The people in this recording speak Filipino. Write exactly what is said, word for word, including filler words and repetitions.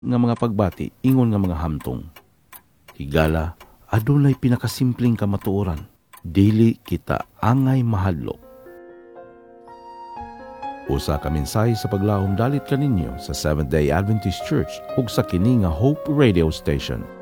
nga mga pagbati ingon nga mga hamtong. Higala, adunay pinakasimpleng kamatuoran. Dili kita angay mahadlok. Usa ka mensahe sa paglahom dalit kaninyo sa Seventh-day Adventist Church ug sa kini nga Hope Radio Station.